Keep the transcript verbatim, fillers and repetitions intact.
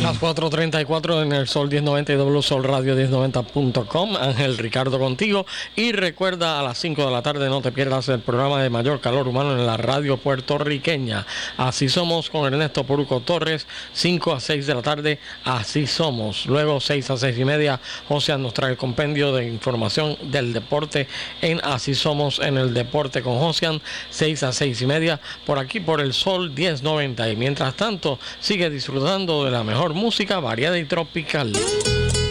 Las cuatro treinta y cuatro en el Sol diez noventa y W Sol Radio diez noventa punto com. Ángel Ricardo contigo. Y recuerda, a las cinco de la tarde no te pierdas el programa de mayor calor humano en la radio puertorriqueña. Así somos con Ernesto Poruco Torres. cinco a seis de la tarde, Así somos. Luego seis a seis y media, Josian nos trae el compendio de información del deporte en Así somos en el deporte con Josian. seis a seis y media por aquí por el Sol diez noventa. Y mientras tanto, sigue disfrutando de la mejor música variada y tropical.